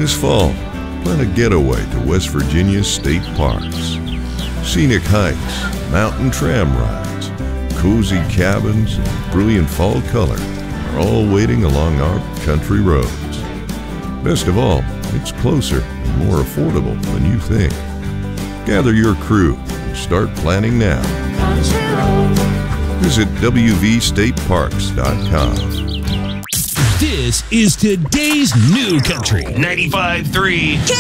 This fall, plan a getaway to West Virginia's state parks. Scenic hikes, mountain tram rides, cozy cabins, and brilliant fall color are all waiting along our country roads. Best of all, it's closer and more affordable than you think. Gather your crew and start planning now. Visit wvstateparks.com. This is today's new country 95.3